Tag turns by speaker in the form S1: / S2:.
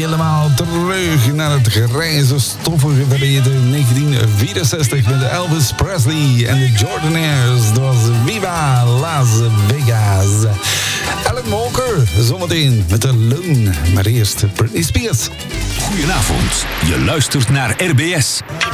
S1: helemaal terug naar het grijze, stoffige verleden. 1964 met Elvis Presley en de Jordanaires. Dat was Viva Las Vegas. Alan Walker, zometeen met de Loon. Maar eerst Britney Spears.
S2: Goedenavond, je luistert naar RBS.